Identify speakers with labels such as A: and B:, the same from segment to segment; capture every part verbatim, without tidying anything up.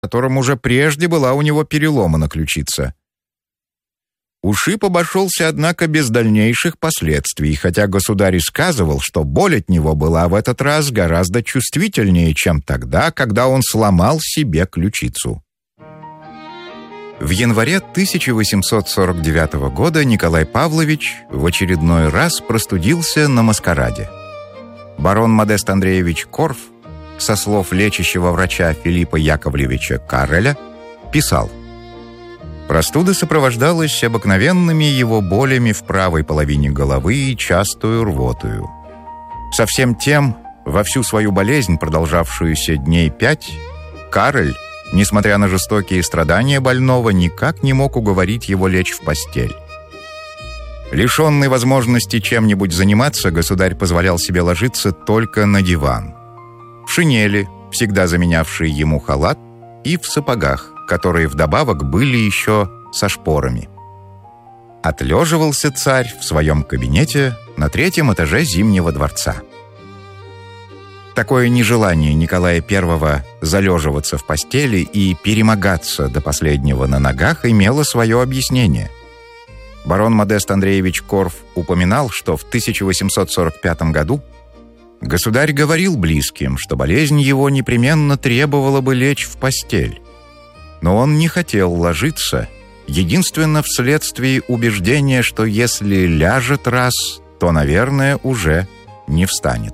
A: которым уже прежде была у него переломана ключица. Ушиб обошелся, однако, без дальнейших последствий, хотя государь сказывал, что боль от него была в этот раз гораздо чувствительнее, чем тогда, когда он сломал себе ключицу. В январе тысяча восемьсот сорок девятого года Николай Павлович в очередной раз простудился на маскараде. Барон Модест Андреевич Корф, со слов лечащего врача Филиппа Яковлевича Карреля, писал: «Простуда сопровождалась обыкновенными его болями в правой половине головы и частую рвотою. Со всем тем, во всю свою болезнь, продолжавшуюся дней пять, Каррель, несмотря на жестокие страдания больного, никак не мог уговорить его лечь в постель. Лишенный возможности чем-нибудь заниматься, государь позволял себе ложиться только на диван, в шинели, всегда заменявшей ему халат, и в сапогах, которые вдобавок были еще со шпорами. Отлеживался царь в своем кабинете на третьем этаже Зимнего дворца». Такое нежелание Николая Первого залеживаться в постели и перемогаться до последнего на ногах имело свое объяснение. Барон Модест Андреевич Корф упоминал, что в тысяча восемьсот сорок пятом году государь говорил близким, что болезнь его непременно требовала бы лечь в постель. Но он не хотел ложиться, единственно вследствие убеждения, что если ляжет раз, то, наверное, уже не встанет.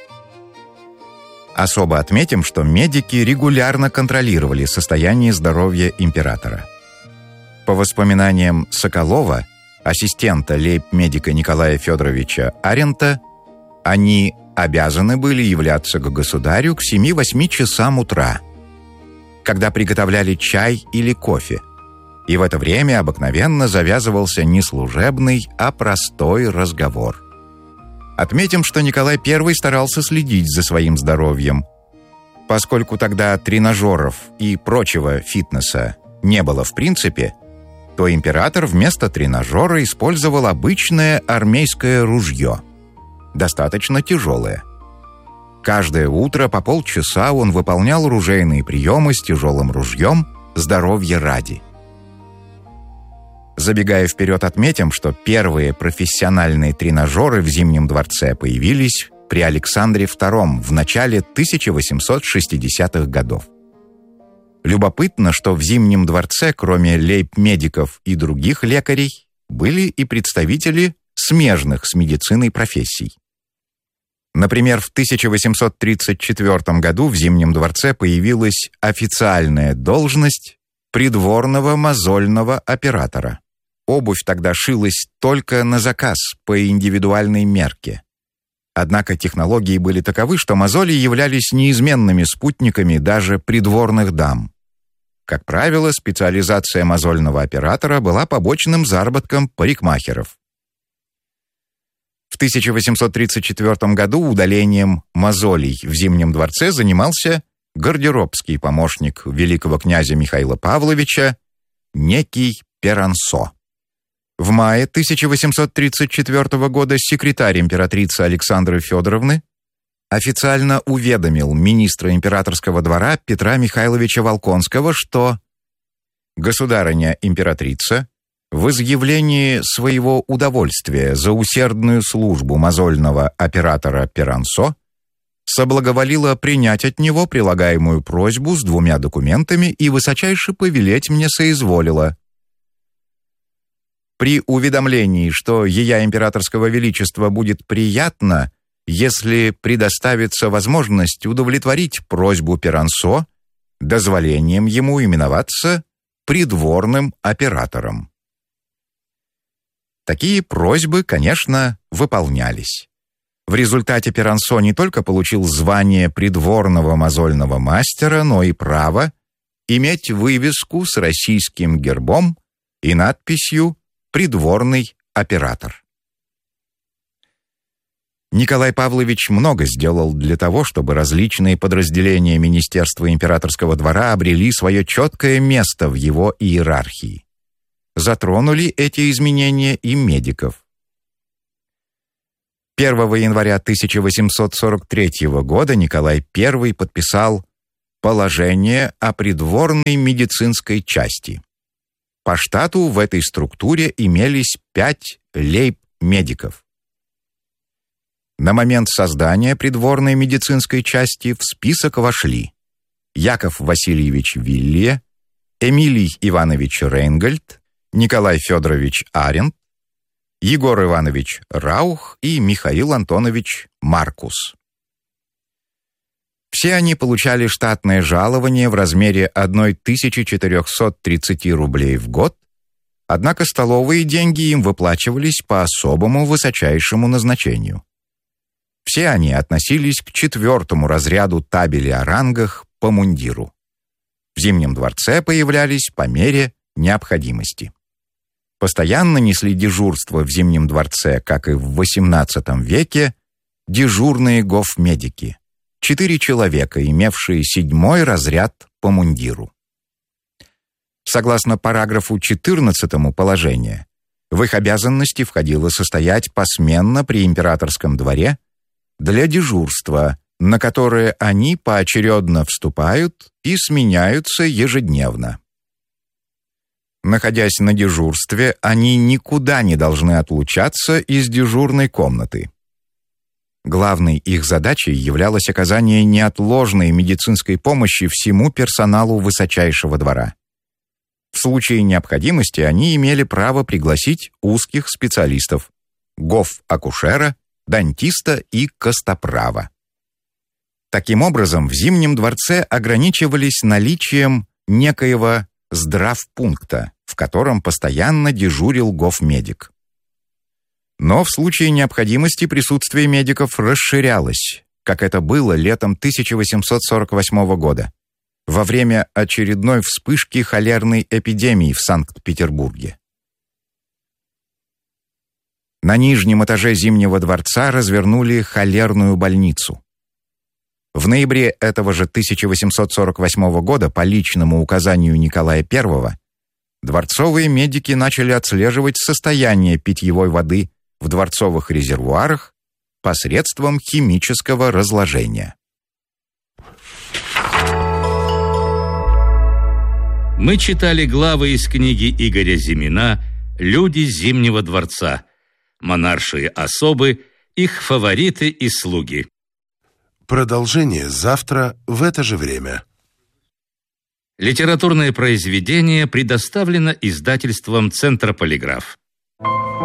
A: Особо отметим, что медики регулярно контролировали состояние здоровья императора. По воспоминаниям Соколова, ассистента лейб-медика Николая Федоровича Арента, они обязаны были являться к государю к семи-восьми часам утра, когда приготовляли чай или кофе, и в это время обыкновенно завязывался не служебный, а простой разговор. Отметим, что Николай Первый старался следить за своим здоровьем. Поскольку тогда тренажеров и прочего фитнеса не было в принципе, то император вместо тренажера использовал обычное армейское ружье, достаточно тяжелое. Каждое утро по полчаса он выполнял ружейные приемы с тяжелым ружьем здоровья ради. Забегая вперед, отметим, что первые профессиональные тренажеры в Зимнем дворце появились при Александре Втором в начале тысяча восемьсот шестидесятых годов. Любопытно, что в Зимнем дворце, кроме лейб-медиков и других лекарей, были и представители смежных с медициной профессий. Например, в тысяча восемьсот тридцать четвёртом году в Зимнем дворце появилась официальная должность придворного мозольного оператора. Обувь тогда шилась только на заказ по индивидуальной мерке. Однако технологии были таковы, что мозоли являлись неизменными спутниками даже придворных дам. Как правило, специализация мозольного оператора была побочным заработком парикмахеров. В тысяча восемьсот тридцать четвёртом году удалением мозолей в Зимнем дворце занимался гардеробский помощник великого князя Михаила Павловича, некий Перансо. В мае тысяча восемьсот тридцать четвёртого года секретарь императрицы Александры Федоровны официально уведомил министра императорского двора Петра Михайловича Волконского, что государыня-императрица в изъявлении своего удовольствия за усердную службу мозольного оператора Перансо соблаговолила принять от него прилагаемую просьбу с двумя документами и высочайше повелеть мне соизволила. При уведомлении, что ея императорского величества будет приятно, если предоставится возможность удовлетворить просьбу Перансо дозволением ему именоваться придворным оператором. Такие просьбы, конечно, выполнялись. В результате Перансо не только получил звание придворного мозольного мастера, но и право иметь вывеску с российским гербом и надписью «Придворный оператор». Николай Павлович много сделал для того, чтобы различные подразделения Министерства императорского двора обрели свое четкое место в его иерархии. Затронули эти изменения и медиков. первого января тысяча восемьсот сорок третьего года Николай Первый подписал Положение о придворной медицинской части. По штату в этой структуре имелись пять лейб-медиков. На момент создания придворной медицинской части в список вошли Яков Васильевич Вилле, Эмилий Иванович Рейнгольд, Николай Федорович Арент, Егор Иванович Раух и Михаил Антонович Маркус. Все они получали штатное жалование в размере тысяча четыреста тридцать рублей в год, однако столовые деньги им выплачивались по особому высочайшему назначению. Все они относились к четвертому разряду табели о рангах по мундиру. В Зимнем дворце появлялись по мере необходимости. Постоянно несли дежурство в Зимнем дворце, как и в восемнадцатом веке, дежурные гофмедики. Четыре человека, имевшие седьмой разряд по мундиру. Согласно параграфу четырнадцатому положения, в их обязанности входило состоять посменно при императорском дворе для дежурства, на которое они поочередно вступают и сменяются ежедневно. Находясь на дежурстве, они никуда не должны отлучаться из дежурной комнаты. Главной их задачей являлось оказание неотложной медицинской помощи всему персоналу высочайшего двора. В случае необходимости они имели право пригласить узких специалистов – гоф-акушера, дантиста и костоправа. Таким образом, в Зимнем дворце ограничивались наличием некоего здравпункта, в котором постоянно дежурил гофмедик. Но в случае необходимости присутствие медиков расширялось, как это было летом тысяча восемьсот сорок восьмого года, во время очередной вспышки холерной эпидемии в Санкт-Петербурге. На нижнем этаже Зимнего дворца развернули холерную больницу. В ноябре этого же тысяча восемьсот сорок восьмого года по личному указанию Николая Первого дворцовые медики начали отслеживать состояние питьевой воды в дворцовых резервуарах посредством химического разложения.
B: Мы читали главы из книги Игоря Зимина «Люди Зимнего дворца», монаршие особы, их фавориты и слуги.
C: Продолжение завтра в это же время.
B: Литературное произведение предоставлено издательством «Центр Полиграф».